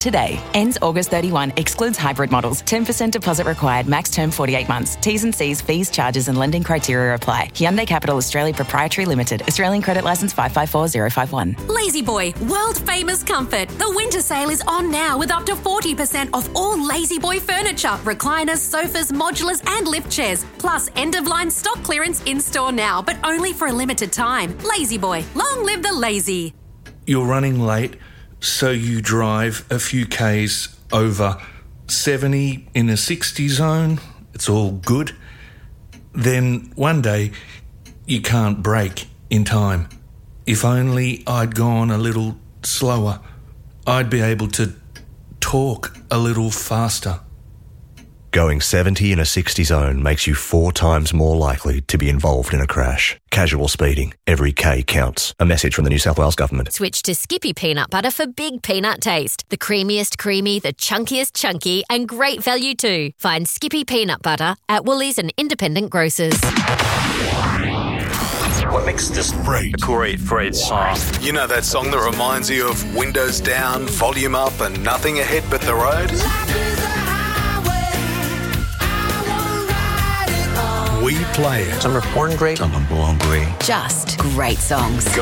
today. Ends August 31. Excludes hybrid models. 10% deposit required. Max term 48 months. T's and C's, fees, charges and lending criteria apply. Hyundai Capital Australia Proprietary Limited. Australian Credit Licence 554051. La-Z-Boy, world famous comfort. The winter sale is on now with up to 40% off all La-Z-Boy furniture, recliners, sofas, modulars and lift chairs. Plus end-of-line stock clearance in-store now, but only for a limited time. La-Z-Boy, long live the lazy. You're running late, so you drive a few Ks over 70 in a 60 zone. It's all good. Then one day you can't brake in time. If only I'd gone a little slower, I'd be able to talk a little faster. Going 70 in a 60 zone makes you 4 times more likely to be involved in a crash. Casual speeding. Every K counts. A message from the New South Wales Government. Switch to Skippy Peanut Butter for big peanut taste. The creamiest creamy, the chunkiest chunky, and great value too. Find Skippy Peanut Butter at Woolies and independent grocers. What makes this a great song? You know that song that reminds you of windows down, volume up, and nothing ahead but the road? We play it. Some are born great, some are born great. Just great songs.